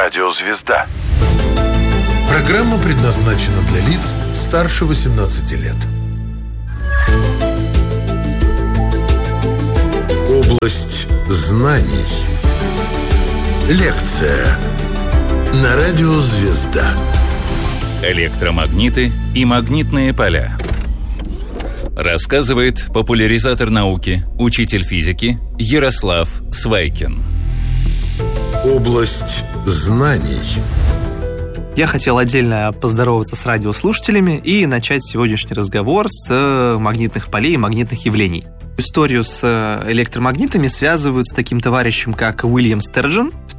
Радио «Звезда». Программа предназначена для лиц старше 18 лет. Область знаний. Лекция на Радио «Звезда». Электромагниты и магнитные поля. Рассказывает популяризатор науки, учитель физики Ярослав Свайкин. Область знаний. Я хотел отдельно поздороваться с радиослушателями и начать сегодняшний разговор с магнитных полей и магнитных явлений. Историю с электромагнитами связывают с таким товарищем, как Уильям Стерджен. В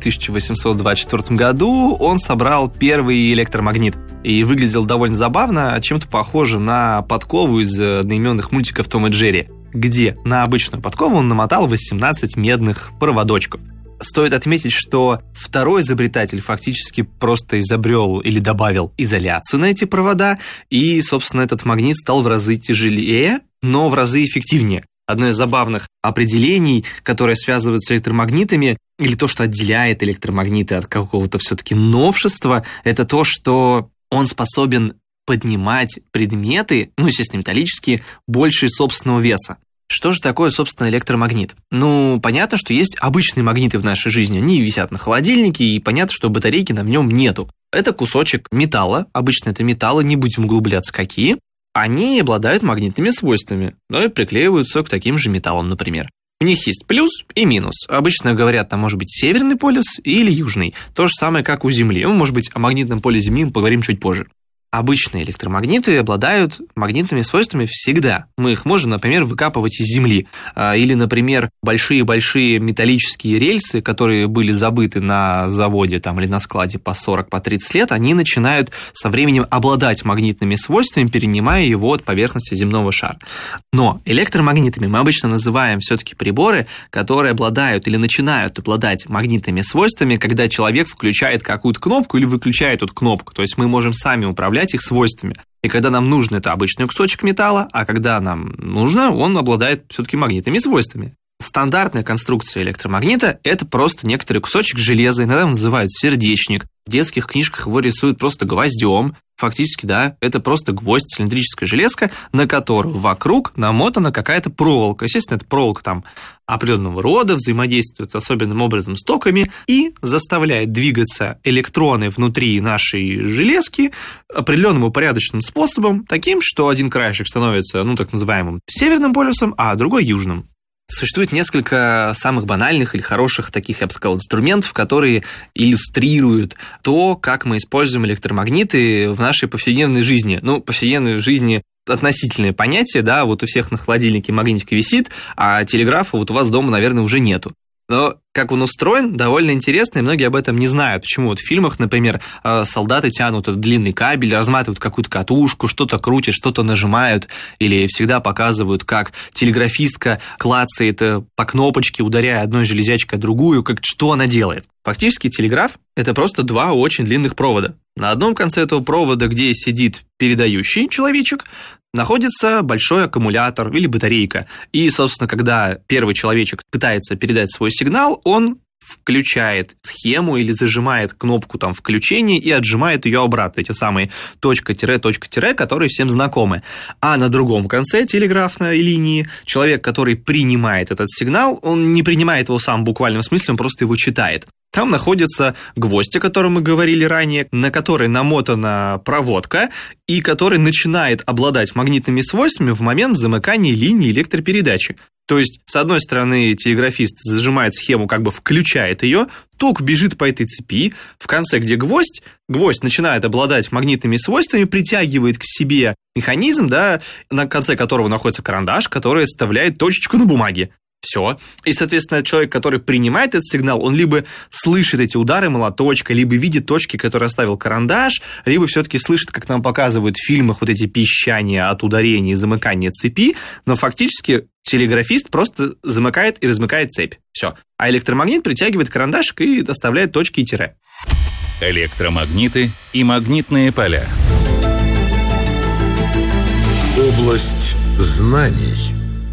1824 году он собрал первый электромагнит. И выглядел довольно забавно, чем-то похоже на подкову из одноименных мультиков «Том и Джерри», где на обычную подкову он намотал 18 медных проводочков. Стоит отметить, что второй изобретатель фактически просто изобрел или добавил изоляцию на эти провода, и, собственно, этот магнит стал в разы тяжелее, но в разы эффективнее. Одно из забавных определений, которое связывают с электромагнитами, или то, что отделяет электромагниты от какого-то все-таки новшества, это то, что он способен поднимать предметы, естественно, металлические, больше собственного веса. Что же такое, собственно, электромагнит? Понятно, что есть обычные магниты в нашей жизни. Они висят на холодильнике, и понятно, что батарейки на нем нету. Это кусочек металла, обычно это металлы, не будем углубляться какие. Они обладают магнитными свойствами, и приклеиваются к таким же металлам, например. У них есть плюс и минус. Обычно говорят, там может быть северный полюс или южный. То же самое, как у Земли. Может быть, о магнитном поле Земли мы поговорим чуть позже. Обычные электромагниты обладают магнитными свойствами всегда. Мы их можем, например, выкапывать из земли. Или, например, большие-большие металлические рельсы, которые были забыты на заводе или на складе по 40, по 30 лет, они начинают со временем обладать магнитными свойствами, перенимая его от поверхности земного шара. Но электромагнитами мы обычно называем все-таки приборы, которые обладают или начинают обладать магнитными свойствами, когда человек включает какую-то кнопку или выключает эту кнопку. То есть мы можем сами управлять их свойствами. И когда нам нужно, это обычный кусочек металла, а когда нам нужно, он обладает все-таки магнитными свойствами. Стандартная конструкция электромагнита – это просто некоторый кусочек железа, иногда его называют сердечник. В детских книжках его рисуют просто гвоздем. Фактически, да, это просто гвоздь, цилиндрическая железка, на которую вокруг намотана какая-то проволока. Естественно, эта проволока определенного рода, взаимодействует особенным образом с токами и заставляет двигаться электроны внутри нашей железки определенным упорядоченным способом, таким, что один краешек становится, так называемым северным полюсом, а другой южным. Существует несколько самых банальных или хороших таких, я бы сказал, инструментов, которые иллюстрируют то, как мы используем электромагниты в нашей повседневной жизни. Повседневной жизни относительное понятие, да, у всех на холодильнике магнитик висит, а телеграфа у вас дома, наверное, уже нету. Но как он устроен, довольно интересно, и многие об этом не знают. Почему в фильмах, например, солдаты тянут этот длинный кабель, разматывают какую-то катушку, что-то крутят, что-то нажимают, или всегда показывают, как телеграфистка клацает по кнопочке, ударяя одной железячкой о другую, что она делает. Фактически телеграф – это просто два очень длинных провода. На одном конце этого провода, где сидит передающий человечек, находится большой аккумулятор или батарейка. И, собственно, когда первый человечек пытается передать свой сигнал, он включает схему или зажимает кнопку включения и отжимает ее обратно. Эти самые точка-точка-тире, которые всем знакомы. А на другом конце телеграфной линии человек, который принимает этот сигнал, он не принимает его сам в буквальном смысле, он просто его читает. Там находится гвоздь, о котором мы говорили ранее, на который намотана проводка и который начинает обладать магнитными свойствами в момент замыкания линии электропередачи. То есть, с одной стороны, телеграфист зажимает схему, включает ее, ток бежит по этой цепи, в конце, где гвоздь начинает обладать магнитными свойствами, притягивает к себе механизм, да, на конце которого находится карандаш, который оставляет точечку на бумаге. Все. И, соответственно, человек, который принимает этот сигнал, он либо слышит эти удары молоточка, либо видит точки, которые оставил карандаш, либо все-таки слышит, как нам показывают в фильмах, эти пищания от ударения и замыкания цепи, но фактически телеграфист просто замыкает и размыкает цепь. Все. А электромагнит притягивает карандашик и оставляет точки и тире. Электромагниты и магнитные поля. Область знаний.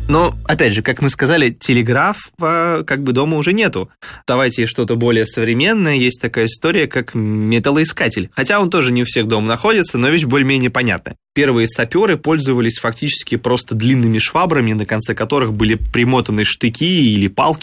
Но, опять же, как мы сказали, телеграфа как бы дома уже нету. Давайте что-то более современное. Есть такая история, как металлоискатель. Хотя он тоже не у всех дома находится, но вещь более-менее понятная. Первые саперы пользовались фактически просто длинными швабрами, на конце которых были примотаны штыки или палки,